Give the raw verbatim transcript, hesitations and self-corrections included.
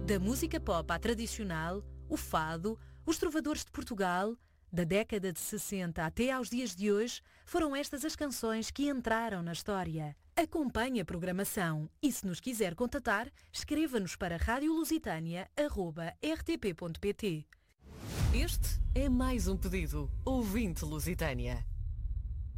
Da música pop à tradicional, o fado, os trovadores de Portugal, da década de sessenta até aos dias de hoje, foram estas as canções que entraram na história. Acompanhe a programação e, se nos quiser contatar, escreva-nos para rádio lusitânia arroba r t p ponto p t. Este é mais um pedido ouvinte Lusitânia.